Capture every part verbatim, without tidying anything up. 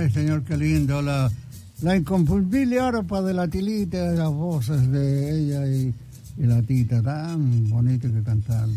Ay, señor, qué lindo. La, la inconfundible arpa de la Tilita, de las voces de ella y, y la Tita. Tan bonito que cantan.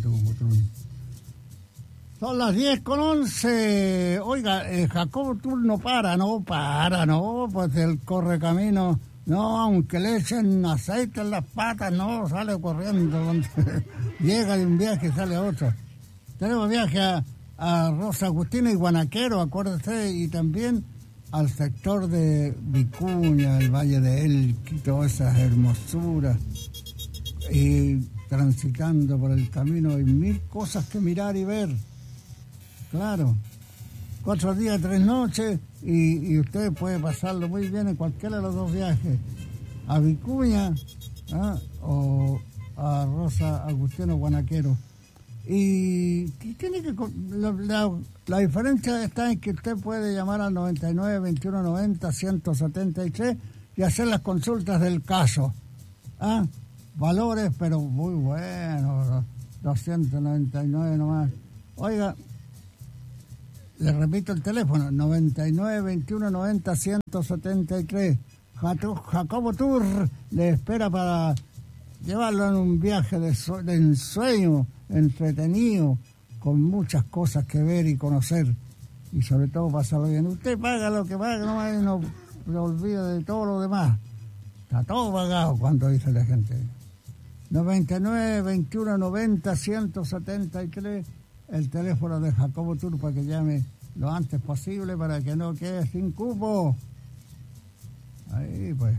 Son las diez con once. Oiga, eh, Jacobo Tour no para, no para, no. Pues el correcamino, no, aunque le echen aceite en las patas, no, sale corriendo. Llega de un viaje y sale a otro. Tenemos viaje a... a Rosa Agustina y Guanaquero, acuérdese, y también al sector de Vicuña, el Valle de Elqui, todas esas hermosuras, y transitando por el camino hay mil cosas que mirar y ver, claro, cuatro días, tres noches, y, y usted puede pasarlo muy bien en cualquiera de los dos viajes, a Vicuña, ¿ah? O a Rosa Agustina Guanaquero. Y tiene que la, la, la diferencia está en que usted puede llamar al noventa y nueve, veintiuno noventa, ciento setenta y tres y hacer las consultas del caso. ¿Ah? Valores, pero muy buenos, doscientos noventa y nueve nomás. Oiga, le repito el teléfono, noventa y nueve, veintiuno noventa, ciento setenta y tres. Jacobo Tour le espera para llevarlo en un viaje de, su, de ensueño, entretenido, con muchas cosas que ver y conocer, y sobre todo pasarlo bien. Usted paga lo que paga, no, no se olvida de todo lo demás. Está todo pagado, cuando dice la gente. noventa y nueve, veintiuno noventa, ciento setenta y tres, el teléfono de Jacobo Tour para que llame lo antes posible para que no quede sin cupo. Ahí pues.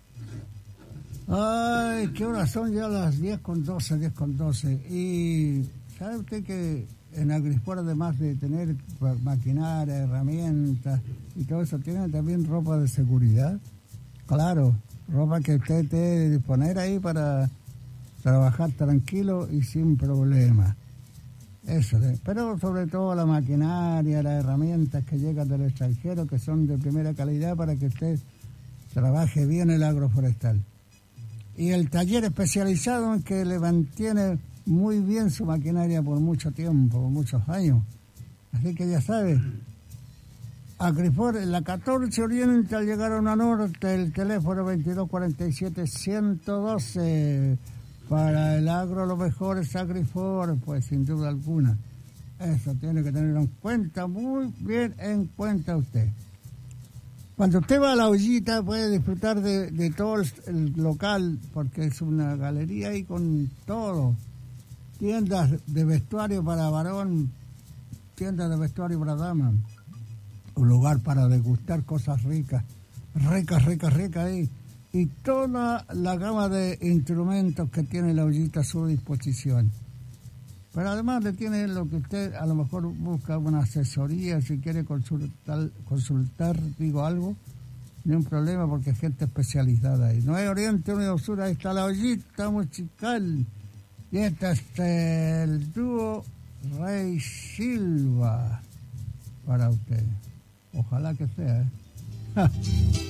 Ay, qué horas son ya las diez con doce, diez con doce. Y ¿sabe usted que en Agrisport, además de tener maquinaria, herramientas y todo eso, tienen también ropa de seguridad? Claro, ropa que usted debe disponer ahí para trabajar tranquilo y sin problema. Eso, pero sobre todo la maquinaria, las herramientas que llegan del extranjero, que son de primera calidad para que usted trabaje bien el agroforestal. Y el taller especializado en que le mantiene muy bien su maquinaria por mucho tiempo, por muchos años. Así que ya sabe, Agrifor, en la catorce Oriente, al llegar a una norte, el teléfono veintidós cuarenta y siete, ciento doce. Para el agro lo mejor es Agrifor, pues sin duda alguna. Eso tiene que tenerlo en cuenta, muy bien en cuenta usted. Cuando usted va a la ollita puede disfrutar de, de todo el, el local, porque es una galería ahí con todo. Tiendas de vestuario para varón, tiendas de vestuario para dama. Un lugar para degustar cosas ricas, ricas, ricas, ricas ahí. Y toda la gama de instrumentos que tiene la ollita a su disposición. Pero además le tiene lo que usted a lo mejor busca, una asesoría, si quiere consultar, consultar digo algo, ni un problema porque es gente especializada ahí. No hay Oriente, no hay Sur, ahí está la ollita musical. Y este es el dúo Rey Silva para usted. Ojalá que sea, ¿eh?